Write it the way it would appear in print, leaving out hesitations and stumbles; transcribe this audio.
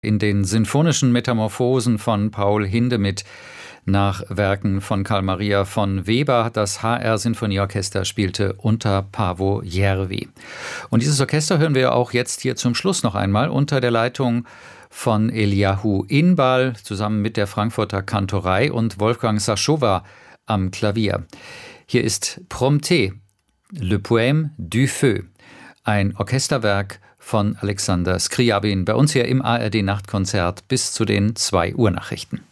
in den sinfonischen Metamorphosen von Paul Hindemith nach Werken von Carl Maria von Weber. Das HR-Sinfonieorchester spielte unter Paavo Järvi. Und dieses Orchester hören wir auch jetzt hier zum Schluss noch einmal unter der Leitung von Eliahu Inbal zusammen mit der Frankfurter Kantorei und Wolfgang Sachowa am Klavier. Hier ist Prompté, Le Poème du Feu, ein Orchesterwerk von Alexander Scriabin, bei uns hier im ARD Nachtkonzert bis zu den 2 Uhr Nachrichten.